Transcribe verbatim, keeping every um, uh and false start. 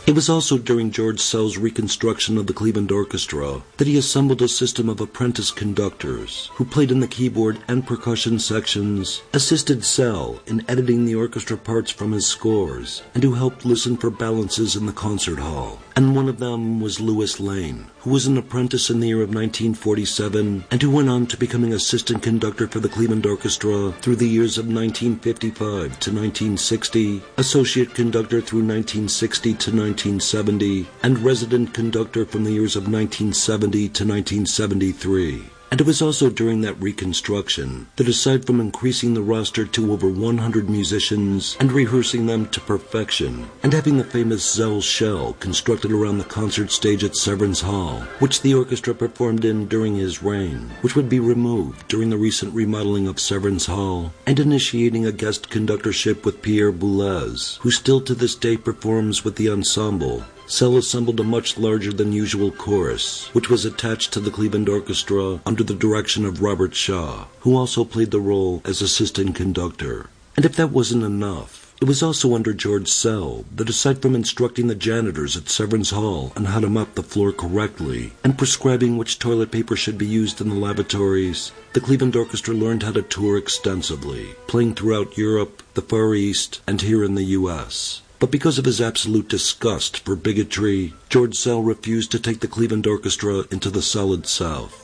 It was also during George Szell's reconstruction of the Cleveland Orchestra that he assembled a system of apprentice conductors who played in the keyboard and percussion sections, assisted Szell in editing the orchestra parts from his scores, and who helped listen for balances in the concert hall. And one of them was Louis Lane, who was an apprentice in the year of nineteen forty-seven and who went on to becoming assistant conductor for the Cleveland Orchestra through the years of nineteen fifty-five to nineteen sixty, associate conductor through nineteen sixty to nineteen seventy, and resident conductor from the years of nineteen seventy to nineteen seventy-three. And it was also during that reconstruction that, aside from increasing the roster to over one hundred musicians and rehearsing them to perfection, and having the famous Szell Shell constructed around the concert stage at Severance Hall, which the orchestra performed in during his reign, which would be removed during the recent remodeling of Severance Hall, and initiating a guest conductorship with Pierre Boulez, who still to this day performs with the ensemble, Szell assembled a much larger than usual chorus, which was attached to the Cleveland Orchestra under the direction of Robert Shaw, who also played the role as assistant conductor. And if that wasn't enough, it was also under George Szell that, aside from instructing the janitors at Severance Hall on how to mop the floor correctly and prescribing which toilet paper should be used in the lavatories, the Cleveland Orchestra learned how to tour extensively, playing throughout Europe, the Far East, and here in the U S But because of his absolute disgust for bigotry, George Szell refused to take the Cleveland Orchestra into the Solid South.